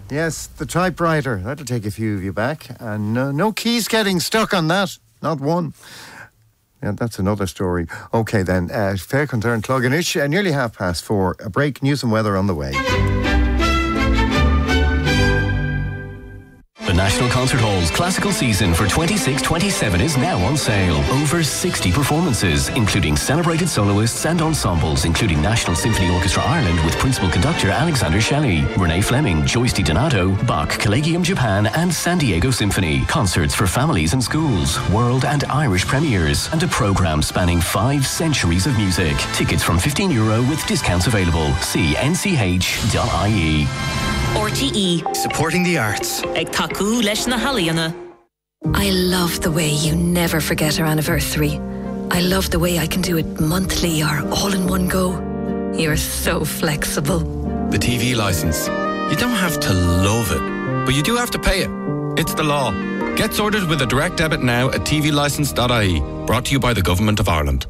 Yes, the typewriter. That'll take a few of you back. And no keys getting stuck on that. Not one. Yeah, that's another story. OK then, Fair Concern Clogganish, nearly 4:30. A break, news and weather on the way. The National Concert Hall's classical season for 26-27 is now on sale. Over 60 performances, including celebrated soloists and ensembles, including National Symphony Orchestra Ireland with principal conductor Alexander Shelley, Renee Fleming, Joyce DiDonato, Bach, Collegium Japan and San Diego Symphony. Concerts for families and schools, world and Irish premieres, and a programme spanning 5 centuries of music. Tickets from €15 with discounts available. See nch.ie. RTE. Supporting the arts. Ag taku leis na halaíonna. I love the way you never forget our anniversary. I love the way I can do it monthly or all in one go. You're so flexible. The TV licence. You don't have to love it, but you do have to pay it. It's the law. Get sorted with a direct debit now at tvlicence.ie. Brought to you by the Government of Ireland.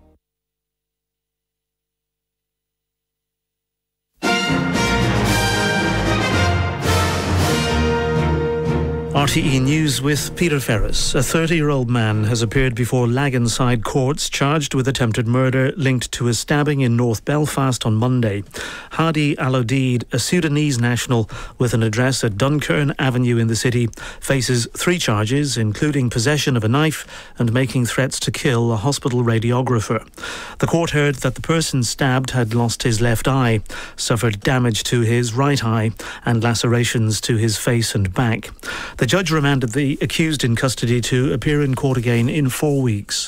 RTE News with Peter Ferris. A 30-year-old man has appeared before Laganside courts charged with attempted murder linked to a stabbing in North Belfast on Monday. Hadi Al-Odeid, a Sudanese national with an address at Dunkern Avenue in the city, faces 3 charges, including possession of a knife and making threats to kill a hospital radiographer. The court heard that the person stabbed had lost his left eye, suffered damage to his right eye and lacerations to his face and back. The judge remanded the accused in custody to appear in court again in 4 weeks.